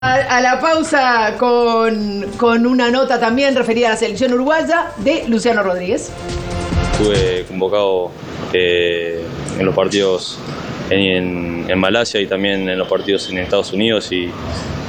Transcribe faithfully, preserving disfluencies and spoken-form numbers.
A, a la pausa con, con una nota también referida a la selección uruguaya de Luciano Rodríguez. Estuve convocado eh, en los partidos en, en, en Malasia y también en los partidos en Estados Unidos y